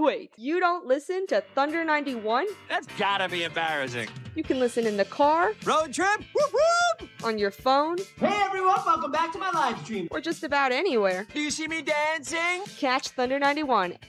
Wait, you don't listen to Thunder 91? That's gotta be embarrassing. You can listen in the car, Road trip? Whoop whoop! on your phone, Hey everyone, welcome back to my live stream. or just about anywhere. Do you see me dancing? Catch Thunder 91